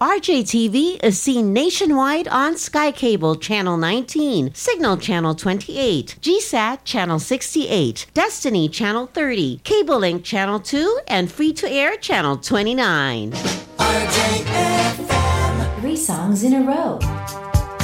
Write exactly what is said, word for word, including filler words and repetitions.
R J T V is seen nationwide on Sky Cable Channel nineteen, Signal Channel twenty-eight, G SAT Channel sixty-eight, Destiny Channel thirty, Cable Link Channel two, and Free-to-Air Channel twenty-nine. R J F M. Three songs in a row.